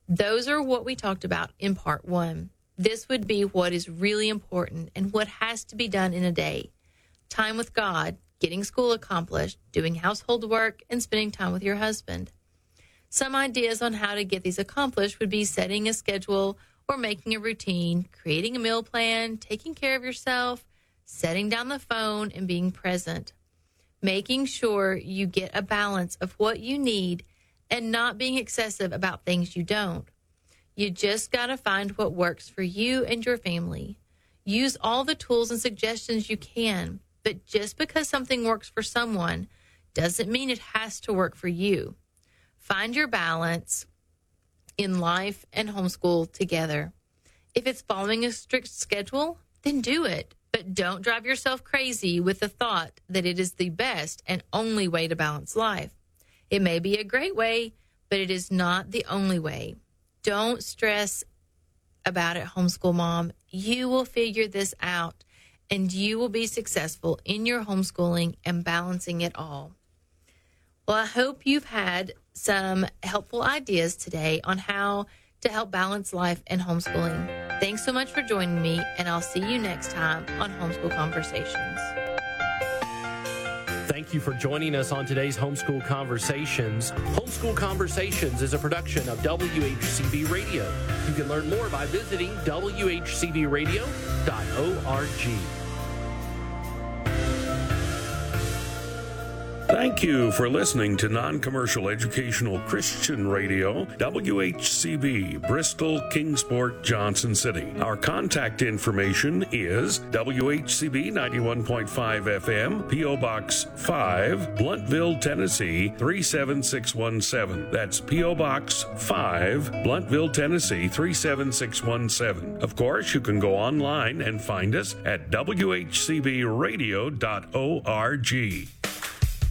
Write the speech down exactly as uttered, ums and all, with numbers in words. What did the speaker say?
Those are what we talked about in part one. This would be what is really important and what has to be done in a day. Time with God, getting school accomplished, doing household work, and spending time with your husband. Some ideas on how to get these accomplished would be setting a schedule or making a routine, creating a meal plan, taking care of yourself, setting down the phone, and being present. Making sure you get a balance of what you need and not being excessive about things you don't. You just got to find what works for you and your family. Use all the tools and suggestions you can, but just because something works for someone doesn't mean it has to work for you. Find your balance in life and homeschool together. If it's following a strict schedule, then do it. But don't drive yourself crazy with the thought that it is the best and only way to balance life. It may be a great way, but it is not the only way. Don't stress about it, homeschool mom. You will figure this out, and you will be successful in your homeschooling and balancing it all. Well, I hope you've had some helpful ideas today on how to help balance life and homeschooling. Thanks so much for joining me, and I'll see you next time on Homeschool Conversations. Thank you for joining us on today's Homeschool Conversations. Homeschool Conversations is a production of W H C B Radio. You can learn more by visiting W H C B radio dot org. Thank you for listening to Non-Commercial Educational Christian Radio, W H C B, Bristol, Kingsport, Johnson City. Our contact information is W H C B ninety-one point five F M, P O. Box five, Bluntville, Tennessee three seven six one seven. That's P O. Box five, Bluntville, Tennessee three seven six one seven. Of course, you can go online and find us at W H C B radio dot org.